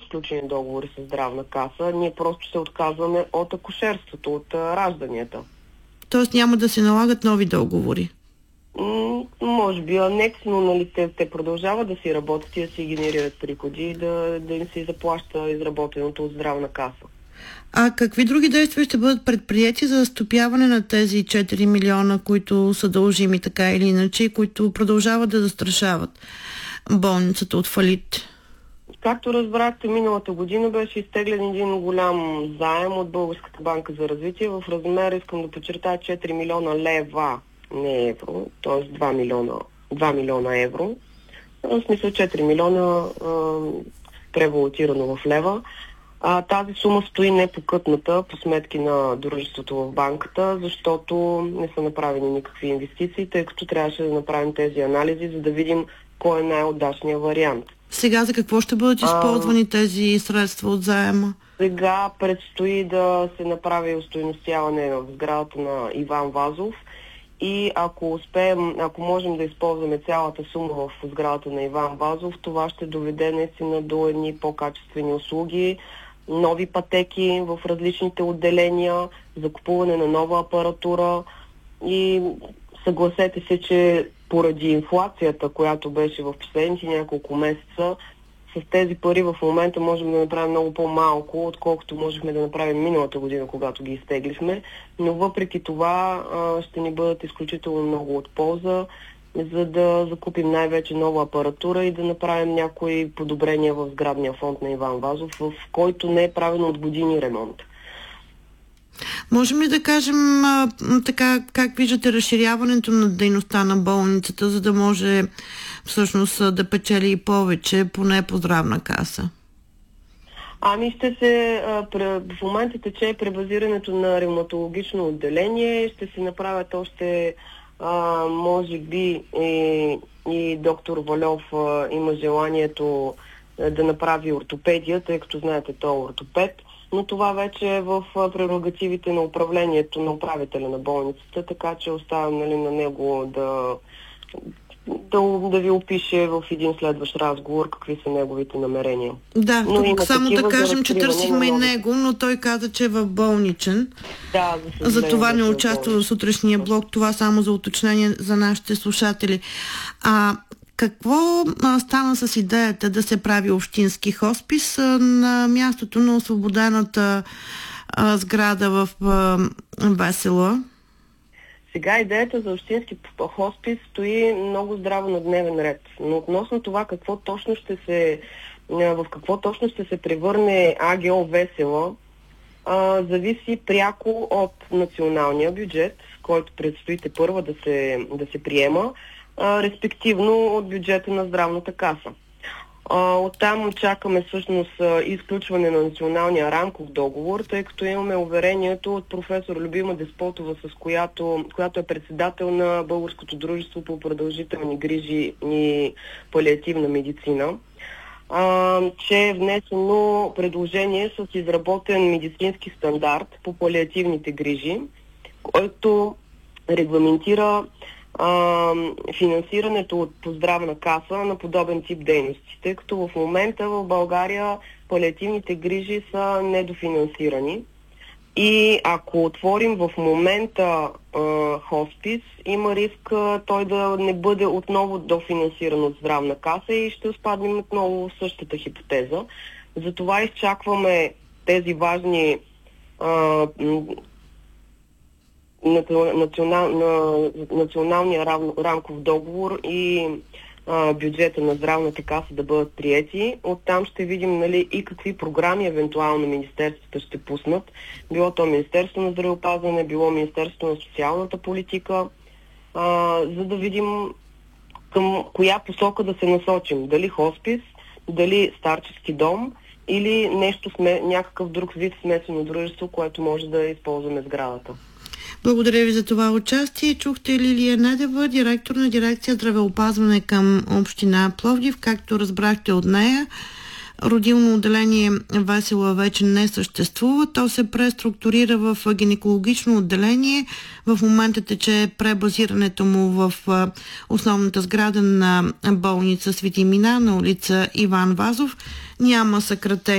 сключени договори с здравна каса. Ние просто се отказваме от акушерството, от ражданията. Тоест няма да се налагат нови договори? Може би анекс, но нали, те продължават да си работят и да си генерират приходи и да им се заплаща изработеното от здравна каса. А какви други действия ще бъдат предприяти за стопяване на тези 4 милиона, които са дължими така или иначе и които продължават да застрашават болницата от фалит? Както разбрахте, миналата година беше изтеглен един голям заем от Българската банка за развитие в размер, искам да подчертая, 4 милиона лева, не евро, т.е. 2 милиона евро. В смисъл 4 милиона превалутирано в лева. Тази сума стои непокътната по сметки на дружеството в банката, защото не са направени никакви инвестиции, тъй като трябваше да направим тези анализи, за да видим кой е най-удачният вариант. Сега за какво ще бъдат използвани тези средства от заема? Сега предстои да се направи устойностяване в сградата на Иван Вазов и ако успеем, ако можем да използваме цялата сума в сградата на Иван Вазов, това ще доведе наистина до едни по-качествени услуги, нови пътеки в различните отделения, закупуване на нова апаратура и съгласете се, че поради инфлацията, която беше в последните няколко месеца, с тези пари в момента можем да направим много по-малко, отколкото можехме да направим миналата година, когато ги изтеглихме, но въпреки това ще ни бъдат изключително много от полза, за да закупим най-вече нова апаратура и да направим някои подобрения в сградния фонд на Иван Вазов, в който не е правено от години ремонт. Можем ли да кажем така, как виждате разширяването на дейността на болницата, за да може всъщност да печели и повече, поне по здравна каса? В момента тече пребазирането на ревматологично отделение, ще се направят още може би и доктор Вальов има желанието да направи ортопедия, тъй като знаете, той е ортопед, но това вече е в прерогативите на управлението на управителя на болницата, така че оставям на него да ви опише в един следващ разговор какви са неговите намерения. Да, тук само да кажем, че търсихме и него, но той каза, че е в болничен. Да, за това не участва в сутрешния блок. Това само за уточнение за нашите слушатели. Какво стана с идеята да се прави общински хоспис на мястото на освободената сграда в Весела? Сега идеята за общински хоспис стои много здраво на дневен ред. Но относно това в какво точно ще се превърне АГО Весела, зависи пряко от националния бюджет, който предстоите първа да се приема, респективно от бюджета на здравната каса. Оттам очакваме всъщност изключване на националния рамков договор, тъй като имаме уверението от професор Любима Деспотова, която е председател на Българското дружество по продължителни грижи и палиативна медицина, че е внесено предложение с изработен медицински стандарт по палиативните грижи, който регламентира финансирането по здравна каса на подобен тип дейности, тъй като в момента в България палиативните грижи са недофинансирани и ако отворим в момента хоспис, има риск той да не бъде отново дофинансиран от здравна каса и ще спаднем отново в същата хипотеза. Затова изчакваме тези важни националния рамков договор и бюджета на здравната каса да бъдат приети. Оттам ще видим и какви програми евентуално министерствата ще пуснат. Било то Министерство на здравеопазване, било Министерство на социалната политика, за да видим към коя посока да се насочим. Дали хоспис, дали старчески дом или някакъв друг вид смесено дружество, което може да използваме сградата. Благодаря ви за това участие. Чухте Лилия Недева, директор на дирекция здравеопазване към община Пловдив. Както разбрахте от нея, родилно отделение Весела вече не съществува. То се преструктурира в гинекологично отделение. В момента тече пребазирането му в основната сграда на болница Свети Мина на улица Иван Вазов. Няма съкратени